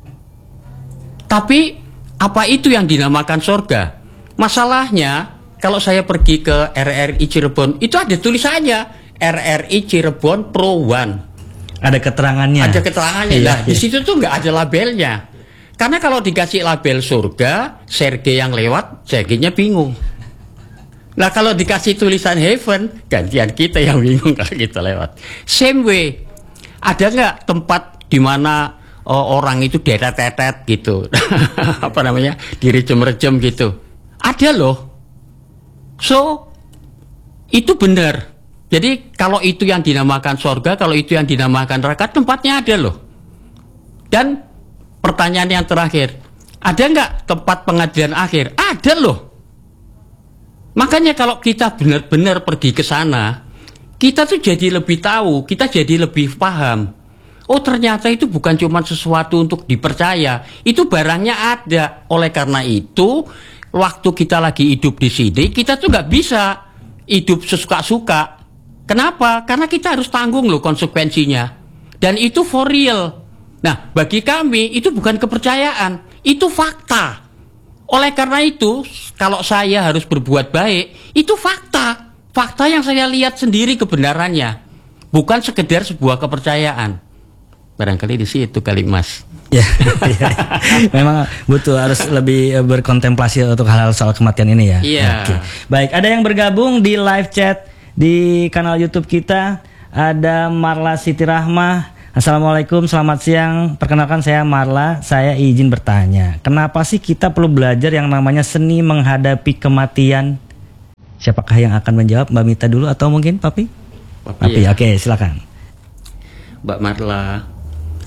Tapi apa itu yang dinamakan surga? Masalahnya, kalau saya pergi ke R R I Cirebon, itu ada tulisannya R R I Cirebon Pro One. Ada keterangannya. Ada keterangannya. Nah, di situ tuh nggak ada labelnya. Karena kalau dikasih label surga, Sergei yang lewat, Sergei-nya bingung. Nah, kalau dikasih tulisan heaven, gantian kita yang bingung kalau kita lewat. Same way. Ada nggak tempat di mana oh, orang itu detet-tetet gitu, apa namanya, direjem-rejem gitu? Ada loh. So, itu benar. Jadi kalau itu yang dinamakan surga, kalau itu yang dinamakan neraka, tempatnya ada loh. Dan pertanyaan yang terakhir, ada nggak tempat pengadilan akhir? Ada loh. Makanya kalau kita benar-benar pergi ke sana, kita tuh jadi lebih tahu, kita jadi lebih paham. Oh, ternyata itu bukan cuma sesuatu untuk dipercaya, itu barangnya ada. Oleh karena itu, waktu kita lagi hidup di sini, kita tuh nggak bisa hidup sesuka-suka. Kenapa? Karena kita harus tanggung loh konsekuensinya. Dan itu for real. Nah, bagi kami itu bukan kepercayaan, itu fakta. Oleh karena itu, kalau saya harus berbuat baik, itu fakta. Fakta yang saya lihat sendiri kebenarannya, bukan sekedar sebuah kepercayaan. Barangkali di situ kali, Mas. Ya, ya, memang butuh harus lebih berkontemplasi untuk hal-hal soal kematian ini ya. Iya. Oke. Baik, ada yang bergabung di live chat di kanal YouTube kita. Ada Marla Siti Rahmah. Assalamualaikum, selamat siang. Perkenalkan, saya Marla. Saya izin bertanya, kenapa sih kita perlu belajar yang namanya seni menghadapi kematian? Siapakah yang akan menjawab? Mbak Mita dulu atau mungkin Papi? Papi, Papi ya. Oke, silakan. Mbak Marla,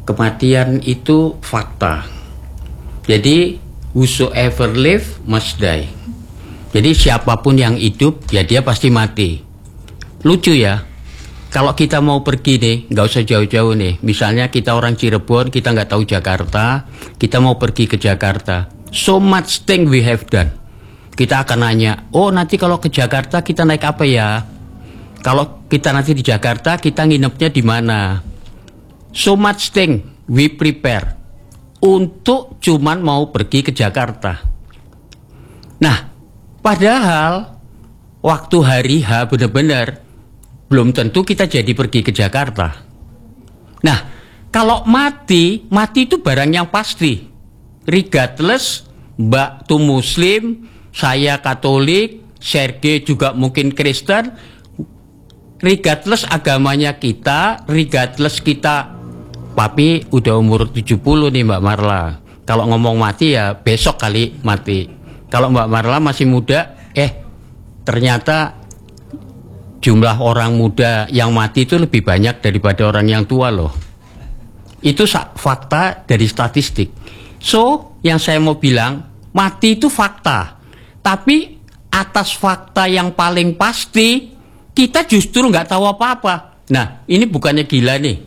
kematian itu fakta. Jadi whosoever live must die. Jadi siapapun yang hidup ya dia pasti mati. Lucu ya. Kalau kita mau pergi nih, nggak usah jauh-jauh nih. Misalnya kita orang Cirebon, kita nggak tahu Jakarta, kita mau pergi ke Jakarta. So much thing we have done. Kita akan nanya, oh nanti kalau ke Jakarta kita naik apa ya? Kalau kita nanti di Jakarta, kita nginepnya di mana? So much thing we prepare untuk cuman mau pergi ke Jakarta. Nah, padahal waktu hari H benar-benar belum tentu kita jadi pergi ke Jakarta. Nah, kalau mati, mati itu barang yang pasti. Regardless, Mbak tuh Muslim, saya Katolik, Sergei juga mungkin Kristen. Regardless agamanya kita, regardless kita, Papi udah umur tujuh puluh nih Mbak Marla. Kalau ngomong mati ya besok kali mati. Kalau Mbak Marla masih muda, eh ternyata jumlah orang muda yang mati itu lebih banyak daripada orang yang tua loh. Itu fakta dari statistik. So, yang saya mau bilang, mati itu fakta. Tapi atas fakta yang paling pasti, kita justru nggak tahu apa-apa. Nah, ini bukannya gila nih.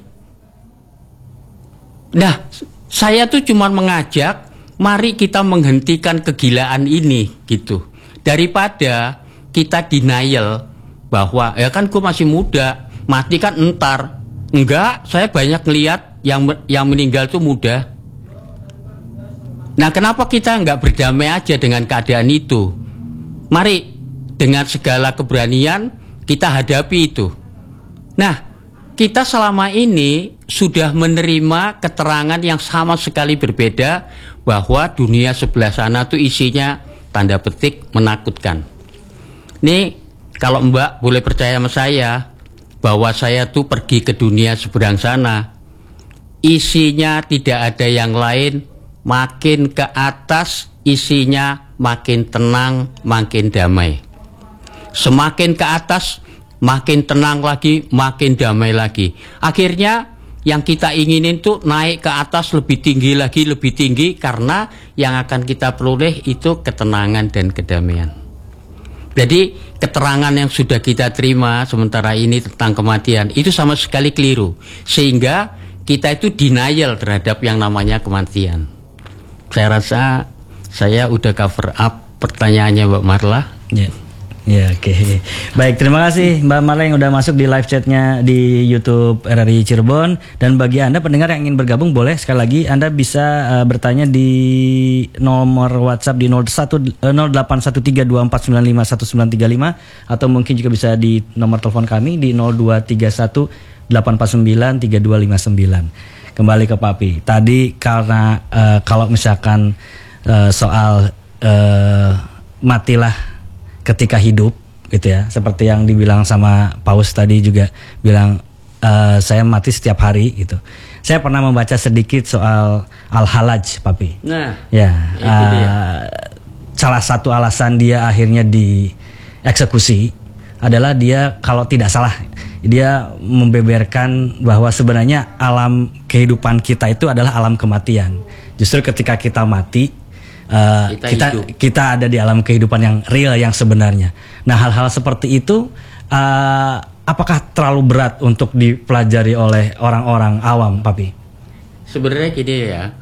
Nah, saya tuh cuma mengajak, mari kita menghentikan kegilaan ini gitu. Daripada kita denial bahwa ya kan gue masih muda, mati kan entar. Enggak, saya banyak lihat yang yang meninggal tuh muda. Nah, kenapa kita nggak berdamai aja dengan keadaan itu? Mari dengan segala keberanian kita hadapi itu. Nah, kita selama ini sudah menerima keterangan yang sama sekali berbeda bahwa dunia sebelah sana tuh isinya tanda petik menakutkan. Nih, kalau Mbak boleh percaya sama saya bahwa saya tuh pergi ke dunia seberang sana, isinya tidak ada yang lain, makin ke atas isinya makin tenang, makin damai. Semakin ke atas makin tenang lagi, makin damai lagi. Akhirnya yang kita inginin tuh naik ke atas lebih tinggi lagi, lebih tinggi, karena yang akan kita peroleh itu ketenangan dan kedamaian. Jadi keterangan yang sudah kita terima sementara ini tentang kematian itu sama sekali keliru, sehingga kita itu denial terhadap yang namanya kematian. Saya rasa saya udah cover up pertanyaannya Mbak Marla. Ya. Ya, oke. Okay. Baik, terima kasih Mbak Marla yang udah masuk di live chatnya di YouTube R R I Cirebon. Dan bagi Anda pendengar yang ingin bergabung, boleh sekali lagi Anda bisa uh, bertanya di nomor WhatsApp di nol delapan satu tiga dua empat sembilan lima satu sembilan tiga lima, atau mungkin juga bisa di nomor telepon kami di nol dua tiga satu delapan empat sembilan tiga dua lima sembilan. Kembali ke Papi. Tadi karena uh, kalau misalkan uh, soal uh, matilah ketika hidup gitu ya, seperti yang dibilang sama Paus tadi juga bilang uh, saya mati setiap hari gitu. Saya pernah membaca sedikit soal Al-Halaj, Papi. Nah, ya uh, salah satu alasan dia akhirnya dieksekusi adalah dia kalau tidak salah dia membeberkan bahwa sebenarnya alam kehidupan kita itu adalah alam kematian. Justru ketika kita mati Uh, kita kita, kita ada di alam kehidupan yang real, yang sebenarnya. Nah, hal-hal seperti itu uh, apakah terlalu berat untuk dipelajari oleh orang-orang awam, Papi? Sebenarnya gini ya,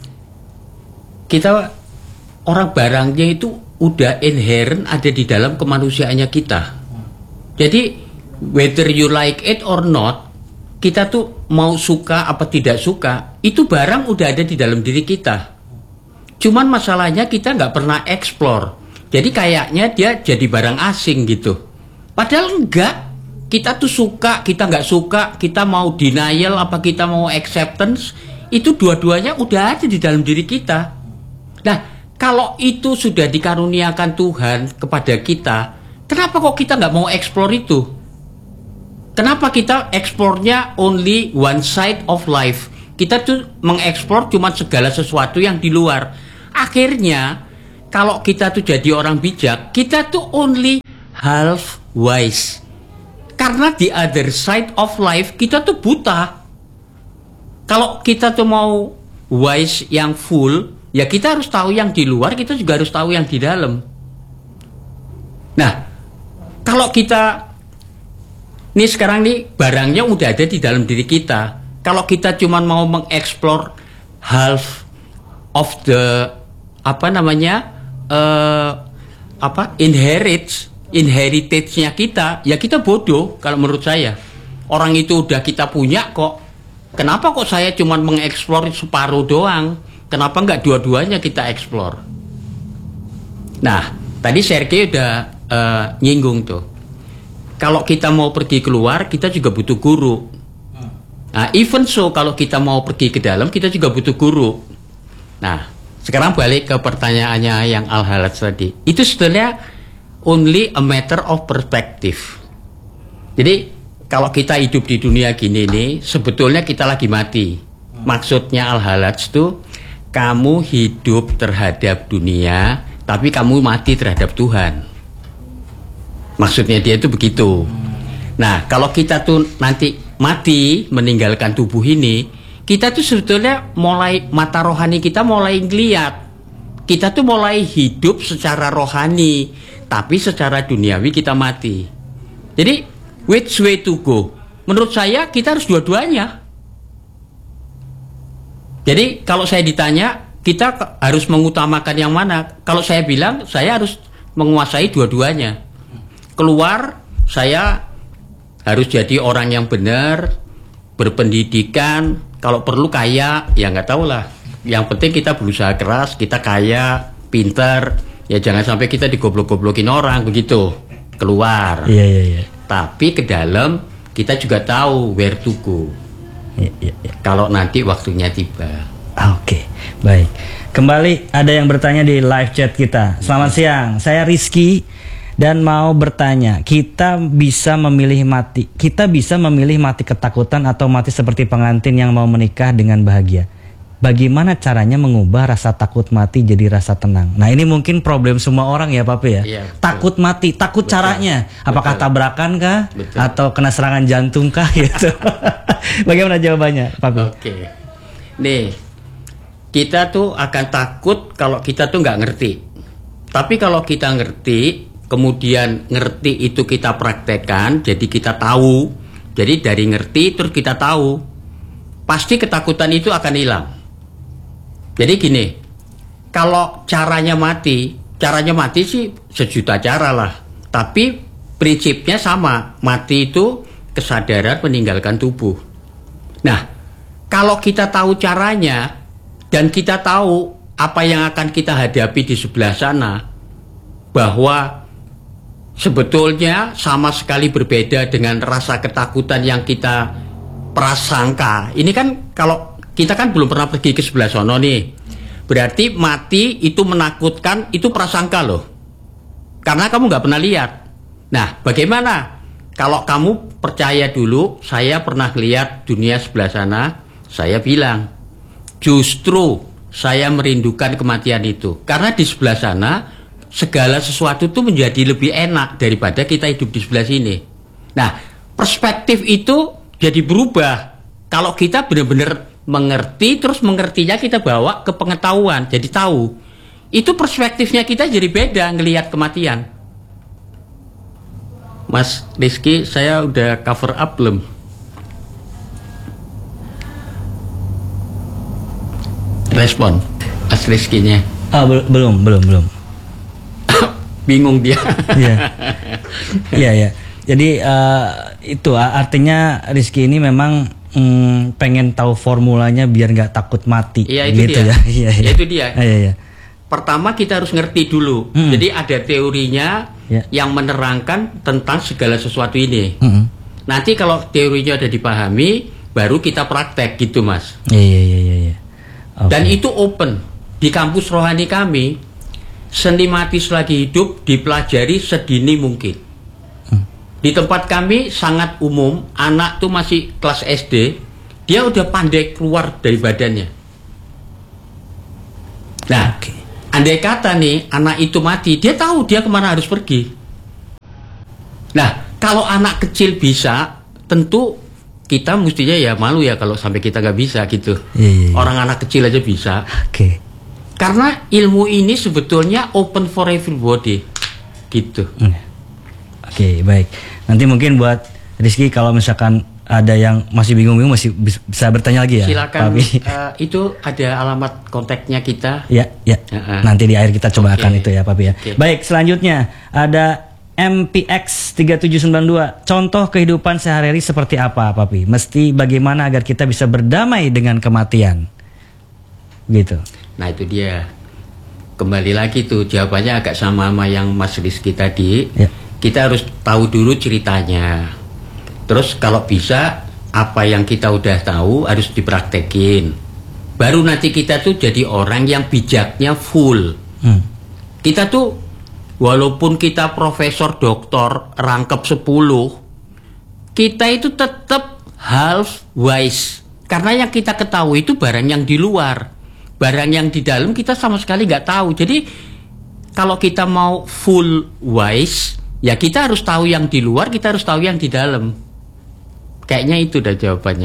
kita orang barangnya itu udah inherent ada di dalam kemanusiaannya kita. Jadi whether you like it or not, kita tuh mau suka apa tidak suka, itu barang udah ada di dalam diri kita. Cuman masalahnya kita nggak pernah explore. Jadi kayaknya dia jadi barang asing gitu. Padahal enggak. Kita tuh suka, kita nggak suka, kita mau denial apa kita mau acceptance, itu dua-duanya udah ada di dalam diri kita. Nah, kalau itu sudah dikaruniakan Tuhan kepada kita, kenapa kok kita nggak mau explore itu? Kenapa kita explore-nya only one side of life? Kita tuh mengeksplor cuma segala sesuatu yang di luar. Akhirnya kalau kita tuh jadi orang bijak, kita tuh only half wise. Karena di other side of life kita tuh buta. kalau kita tuh mau wise yang full, ya kita harus tahu yang di luar, kita juga harus tahu yang di dalam. Nah, kalau kita ini sekarang nih barangnya udah ada di dalam diri kita. Kalau kita cuma mau mengeksplor half of the apa namanya uh, apa inherit inheritage-nya kita, ya kita bodoh kalau menurut saya. Orang itu udah kita punya kok. Kenapa kok saya cuma mengeksplor separuh doang? Kenapa nggak dua-duanya kita eksplor? Nah, tadi Sergei udah uh, nyinggung tuh. Kalau kita mau pergi keluar, kita juga butuh guru. Nah, even so, kalau kita mau pergi ke dalam, kita juga butuh guru. Nah, sekarang balik ke pertanyaannya yang Al-Halaj tadi. Itu sebetulnya only a matter of perspective. Jadi, kalau kita hidup di dunia gini nih, sebetulnya kita lagi mati. Maksudnya Al-Halaj itu, kamu hidup terhadap dunia, tapi kamu mati terhadap Tuhan. Maksudnya dia itu begitu. Nah, kalau kita tuh nanti mati meninggalkan tubuh ini, kita tuh sebetulnya mulai mata rohani kita mulai ngeliat. Kita tuh mulai hidup secara rohani, tapi secara duniawi kita mati. Jadi which way to go? Menurut saya kita harus dua-duanya. Jadi kalau saya ditanya kita harus mengutamakan yang mana? Kalau saya bilang saya harus menguasai dua-duanya. Keluar saya harus jadi orang yang benar, berpendidikan, kalau perlu kaya, ya nggak tahu lah. Yang penting kita berusaha keras, kita kaya, pintar, ya jangan sampai kita digoblok-goblokin orang begitu. Keluar. Iya, iya, iya. Tapi ke dalam kita juga tahu where to go. Iya, iya, iya. Kalau nanti waktunya tiba. Oke, baik. Kembali ada yang bertanya di live chat kita. Selamat siang, saya Rizky dan mau bertanya, kita bisa memilih mati, kita bisa memilih mati ketakutan atau mati seperti pengantin yang mau menikah dengan bahagia. Bagaimana caranya mengubah rasa takut mati jadi rasa tenang? Nah, ini mungkin problem semua orang ya, Papi ya. Iya, takut mati, takut betul. Caranya. Apakah betul. Tabrakan kah? Betul. Atau kena serangan jantung kah gitu. Bagaimana jawabannya, Papi? Oke. Nih, kita tuh akan takut kalau kita tuh nggak ngerti. Tapi kalau kita ngerti, kemudian ngerti itu kita praktekkan, jadi kita tahu. Jadi dari ngerti terus kita tahu, pasti ketakutan itu akan hilang. Jadi gini, kalau caranya mati, caranya mati sih sejuta cara lah. Tapi prinsipnya sama, mati itu kesadaran meninggalkan tubuh. Nah, kalau kita tahu caranya dan kita tahu apa yang akan kita hadapi di sebelah sana, bahwa sebetulnya sama sekali berbeda dengan rasa ketakutan yang kita prasangka. Ini kan kalau kita kan belum pernah pergi ke sebelah sono nih. Berarti mati itu menakutkan, itu prasangka loh. Karena kamu nggak pernah lihat. Nah, bagaimana? Kalau kamu percaya dulu, saya pernah lihat dunia sebelah sana, saya bilang, justru saya merindukan kematian itu. Karena di sebelah sana, segala sesuatu itu menjadi lebih enak daripada kita hidup di sebelah sini. Nah, perspektif itu jadi berubah. Kalau kita benar-benar mengerti, terus mengertinya kita bawa ke pengetahuan, jadi tahu. Itu perspektifnya kita jadi beda ngelihat kematian. Mas Rizky, saya udah cover up belum? Respon Mas Rizky-nya. Oh, bel- belum, belum, belum. Bingung dia. Iya, iya, ya. Jadi uh, itu artinya Rizky ini memang mm, pengen tahu formulanya biar nggak takut mati. Iya, itu gitu dia. Ya. Iya, iya. Ya, itu dia. Iya, iya. Pertama kita harus ngerti dulu. Mm. Jadi ada teorinya yeah. yang menerangkan tentang segala sesuatu ini. Mm. Nanti kalau teorinya udah dipahami, baru kita praktek gitu, Mas. Iya, iya, iya, iya. Okay. Dan itu open. Di kampus rohani kami, seni mati selagi hidup dipelajari sedini mungkin. Hmm. Di tempat kami sangat umum, anak tuh masih kelas S D, dia udah pandai keluar dari badannya. Nah, okay. andai kata nih anak itu mati, dia tahu dia kemana harus pergi. Nah, kalau anak kecil bisa, tentu kita mestinya ya malu ya kalau sampai kita nggak bisa gitu. Iya, iya, iya. Orang anak kecil aja bisa. Oke. Okay. Karena ilmu ini sebetulnya open for everybody, gitu. Oke, okay, baik. Nanti mungkin buat Rizky kalau misalkan ada yang masih bingung-bingung masih bisa bertanya lagi ya. Silakan. Uh, itu ada alamat kontaknya kita. Ya, ya. Uh-uh. Nanti di akhir kita coba okay. akan itu ya, Papi ya. Okay. Baik, selanjutnya ada M P X tiga tujuh sembilan dua. Contoh kehidupan sehari-hari seperti apa, Papi? Mesti bagaimana agar kita bisa berdamai dengan kematian? Gitu. Nah, itu dia. Kembali lagi tuh jawabannya agak sama sama yang Mas Rizky tadi. Ya. Kita harus tahu dulu ceritanya. Terus kalau bisa apa yang kita udah tahu harus dipraktekin. Baru nanti kita tuh jadi orang yang bijaknya full. Hmm. Kita tuh walaupun kita profesor doktor rangkep sepuluh, kita itu tetap half wise. Karena yang kita ketahui itu barang yang di luar. Barang yang di dalam kita sama sekali nggak tahu. Jadi kalau kita mau full wise, ya kita harus tahu yang di luar, kita harus tahu yang di dalam. Kayaknya itu dah jawabannya.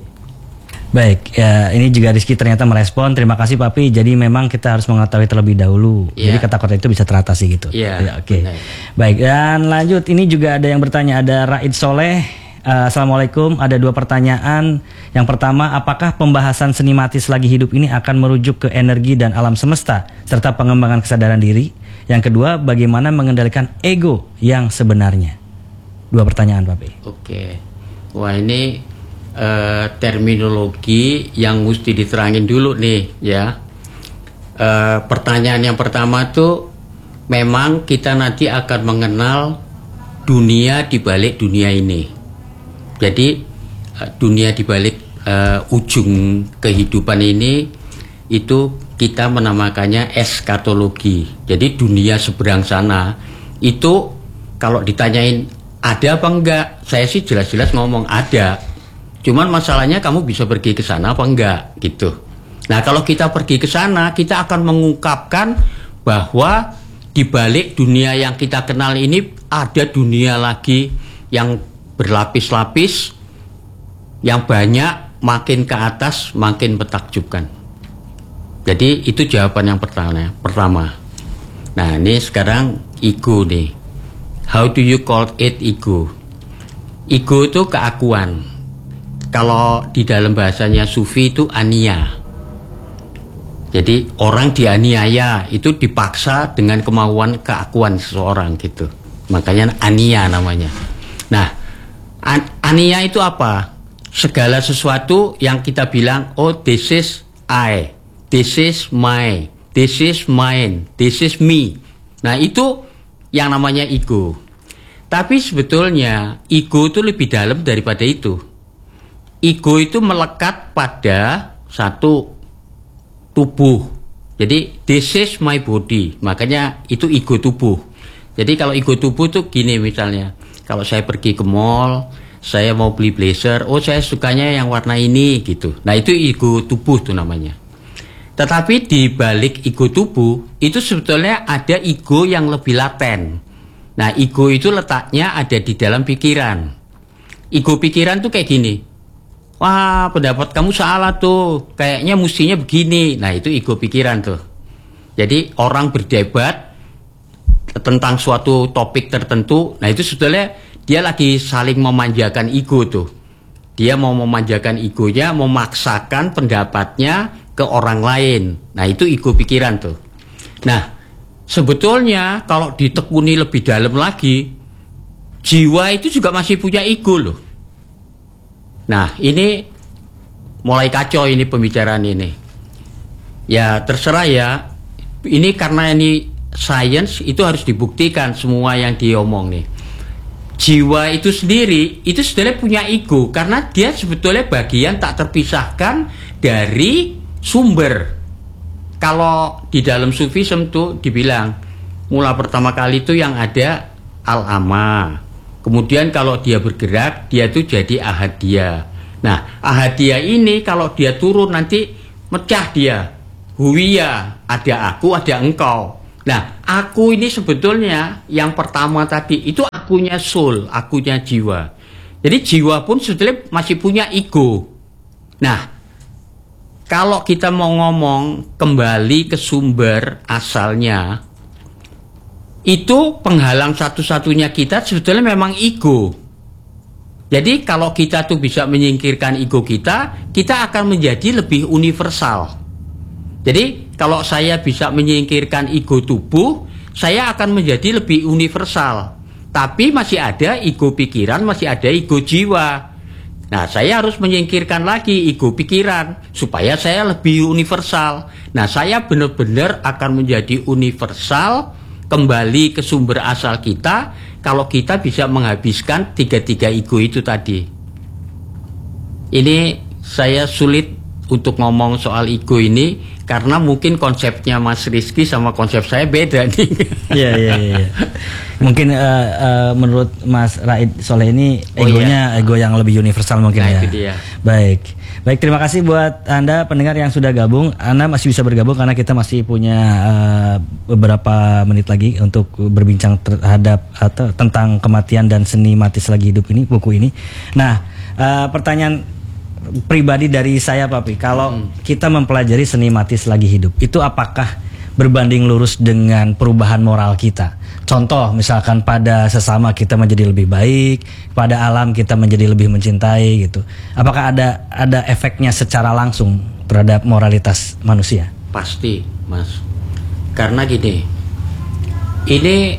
Baik, ya, ini juga Rizky ternyata merespon. Terima kasih Papi. Jadi memang kita harus mengetahui terlebih dahulu. Yeah. Jadi kata-kata itu bisa teratasi gitu. Yeah, ya, Oke. Okay. Baik, dan lanjut. Ini juga ada yang bertanya. Ada Raid Soleh. Uh, Assalamualaikum. Ada dua pertanyaan. Yang pertama, apakah pembahasan seni mati selagi hidup ini akan merujuk ke energi dan alam semesta serta pengembangan kesadaran diri? Yang kedua, bagaimana mengendalikan ego yang sebenarnya? Dua pertanyaan, Papi. Oke. Okay. Wah, ini Uh, terminologi yang mesti diterangin dulu nih ya. Uh, pertanyaan yang pertama tuh memang kita nanti akan mengenal dunia di balik dunia ini. Jadi uh, dunia di balik uh, ujung kehidupan ini itu kita menamakannya eskatologi. Jadi dunia seberang sana itu kalau ditanyain ada apa enggak, saya sih jelas-jelas ngomong ada. Cuman masalahnya kamu bisa pergi ke sana apa enggak gitu. Nah, kalau kita pergi ke sana, kita akan mengungkapkan bahwa di balik dunia yang kita kenal ini ada dunia lagi yang berlapis-lapis, yang banyak, makin ke atas makin mentakjubkan. Jadi itu jawaban yang pertama. Pertama. Nah, ini sekarang ego nih. How do you call it ego? Ego itu keakuan. Kalau di dalam bahasanya Sufi itu ania. Jadi orang dianiaya itu dipaksa dengan kemauan keakuan seseorang gitu. Makanya ania namanya. Nah, an- ania itu apa? Segala sesuatu yang kita bilang, oh this is I, this is my, this is mine, this is me. Nah, itu yang namanya ego. Tapi sebetulnya ego itu lebih dalam daripada itu. Ego itu melekat pada satu tubuh. Jadi this is my body. Makanya itu ego tubuh. Jadi kalau ego tubuh tuh gini misalnya. Kalau saya pergi ke mall, saya mau beli blazer, oh saya sukanya yang warna ini gitu. Nah, itu ego tubuh tuh namanya. Tetapi di balik ego tubuh itu sebetulnya ada ego yang lebih laten. Nah, ego itu letaknya ada di dalam pikiran. Ego pikiran tuh kayak gini. Wah, pendapat kamu salah tuh. Kayaknya mestinya begini. Nah, itu ego pikiran tuh. Jadi orang berdebat tentang suatu topik tertentu. Nah, itu sebetulnya dia lagi saling memanjakan ego tuh. Dia mau memanjakan egonya, memaksakan pendapatnya ke orang lain. Nah, itu ego pikiran tuh. Nah, sebetulnya kalau ditekuni lebih dalam lagi, jiwa itu juga masih punya ego loh. Nah, ini mulai kacau ini pembicaraan ini. Ya terserah ya. Ini karena ini science, itu harus dibuktikan semua yang diomong nih. Jiwa itu sendiri itu sebetulnya punya ego karena dia sebetulnya bagian tak terpisahkan dari sumber. Kalau di dalam Sufisme tuh dibilang mula pertama kali itu yang ada al-ama. Kemudian kalau dia bergerak, dia tuh jadi ahadiyah. Nah, ahadiyah ini kalau dia turun nanti mecah dia. Huwiyah, ada aku, ada engkau. Nah, aku ini sebetulnya yang pertama tadi, itu akunya soul, akunya jiwa. Jadi jiwa pun sebetulnya masih punya ego. Nah, kalau kita mau ngomong kembali ke sumber asalnya, itu penghalang satu-satunya kita sebetulnya memang ego. Jadi kalau kita tuh bisa menyingkirkan ego kita, kita akan menjadi lebih universal. Jadi kalau saya bisa menyingkirkan ego tubuh, saya akan menjadi lebih universal. Tapi masih ada ego pikiran, masih ada ego jiwa. Nah, saya harus menyingkirkan lagi ego pikiran supaya saya lebih universal. Nah, saya benar-benar akan menjadi universal, kembali ke sumber asal kita kalau kita bisa menghabiskan tiga-tiga ego itu tadi. Ini saya sulit untuk ngomong soal ego ini karena mungkin konsepnya Mas Rizky sama konsep saya beda nih. Iya iya iya. Mungkin uh, uh, menurut Mas Raid Soleh ini egonya oh, iya. ego yang lebih universal mungkin nah, ya. Itu dia. Baik. Baik, terima kasih buat Anda pendengar yang sudah gabung. Anda masih bisa bergabung karena kita masih punya uh, beberapa menit lagi untuk berbincang terhadap atau tentang kematian dan seni mati selagi hidup ini, buku ini. Nah, uh, pertanyaan pribadi dari saya, Papi, kalau hmm. kita mempelajari seni mati selagi hidup, itu apakah berbanding lurus dengan perubahan moral kita? Contoh, misalkan pada sesama kita menjadi lebih baik, pada alam kita menjadi lebih mencintai gitu. Apakah ada ada efeknya secara langsung terhadap moralitas manusia? Pasti, Mas. Karena gini, ini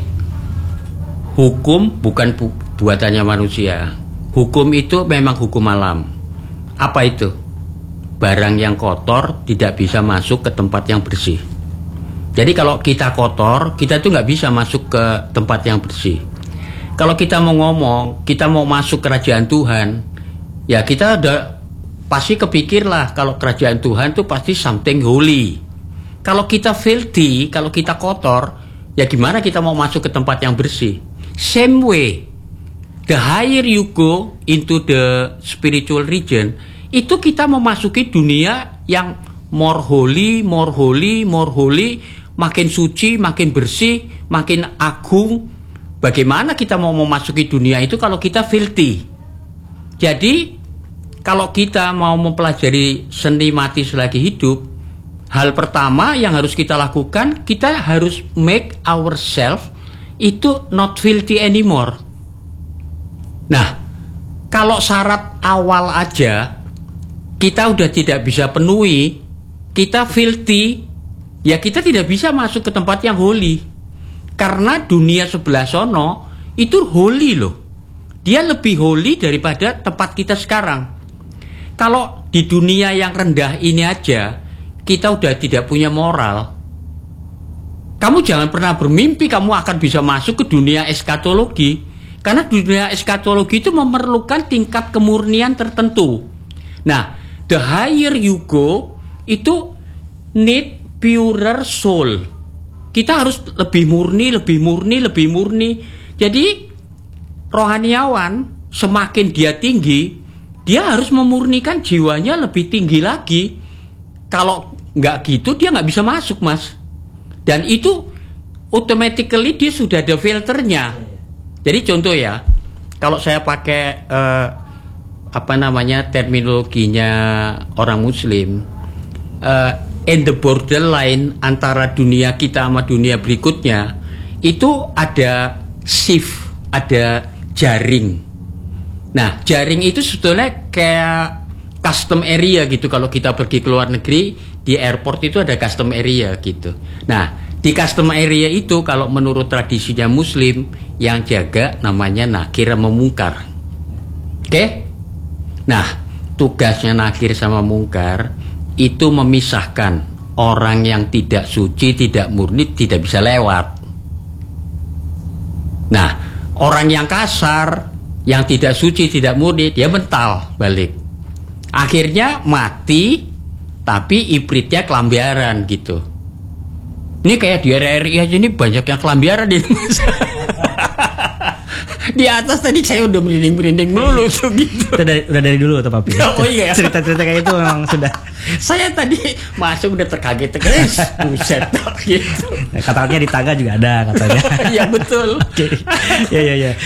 hukum bukan bu- buatannya manusia. Hukum itu memang hukum alam. Apa itu? Barang yang kotor tidak bisa masuk ke tempat yang bersih. Jadi kalau kita kotor, kita tuh nggak bisa masuk ke tempat yang bersih. Kalau kita mau ngomong, kita mau masuk kerajaan Tuhan, ya kita udah pasti kepikirlah kalau kerajaan Tuhan tuh pasti something holy. Kalau kita filthy, kalau kita kotor, ya gimana kita mau masuk ke tempat yang bersih? Same way, the higher you go into the spiritual region, itu kita memasuki dunia yang more holy, more holy, more holy, makin suci, makin bersih, makin agung. Bagaimana kita mau memasuki dunia itu kalau kita filthy? Jadi, kalau kita mau mempelajari seni mati selagi hidup, hal pertama yang harus kita lakukan, kita harus make ourselves itu not filthy anymore. Nah, kalau syarat awal aja kita udah tidak bisa penuhi, kita filthy, ya kita tidak bisa masuk ke tempat yang holy. Karena dunia sebelah sono itu holy loh. Dia lebih holy daripada tempat kita sekarang. Kalau di dunia yang rendah ini aja kita udah tidak punya moral, kamu jangan pernah bermimpi kamu akan bisa masuk ke dunia eskatologi. Karena dunia eskatologi itu memerlukan tingkat kemurnian tertentu. Nah, the higher you go, itu need purer soul. Kita harus lebih murni, lebih murni, lebih murni. Jadi rohaniawan semakin dia tinggi, dia harus memurnikan jiwanya lebih tinggi lagi. Kalau nggak gitu dia nggak bisa masuk, Mas. Dan itu automatically dia sudah ada filternya. Jadi contoh ya, kalau saya pakai uh, apa namanya terminologinya orang Muslim, uh, in the borderline antara dunia kita sama dunia berikutnya, itu ada shift, ada jaring. Nah, jaring itu sebetulnya kayak custom area gitu. Kalau kita pergi ke luar negeri, di airport itu ada custom area gitu. Nah, di custom area itu kalau menurut tradisinya Muslim, yang jaga namanya nakir sama mungkar. Oke? Okay? Nah, tugasnya nakir sama mungkar itu memisahkan orang yang tidak suci, tidak murni, tidak bisa lewat. Nah, orang yang kasar, yang tidak suci, tidak murni, dia mental balik. Akhirnya mati, tapi ibritnya kelambiaran gitu. Ini kayak di R R I aja, ini banyak yang kelambiaran di di atas tadi saya udah merinding-merinding melulu tuh gitu. Itu dari, udah dari dulu tuh Papi. Oh iya. Cerita-cerita kayak itu memang sudah. Saya tadi masuk udah terkaget-terkaget, buset gitu. Katanya di tangga juga ada katanya. Iya betul. Oke. Ya ya ya.